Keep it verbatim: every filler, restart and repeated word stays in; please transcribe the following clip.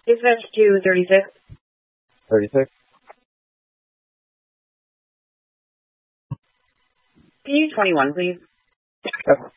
Dispatch to thirty-six. thirty-six. Can you use twenty-one, please? Yep.